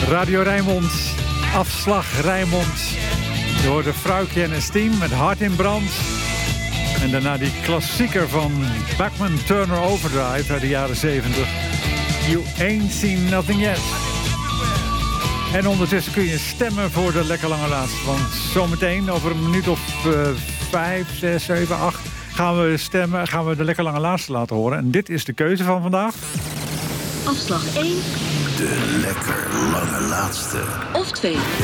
Radio Rijnmond, afslag Rijnmond. Je hoorde Fruikje en Esteem met Hart in Brand. En daarna die klassieker van Bachman Turner Overdrive uit de jaren 70. You Ain't Seen Nothing Yet. En ondertussen kun je stemmen voor de Lekker Lange Laatste. Want zometeen, over een minuut of 5, 6, 7, 8... gaan we stemmen, gaan we de Lekker Lange Laatste laten horen. En dit is de keuze van vandaag. Afslag 1. De Lekker Lange Laatste. Of 2.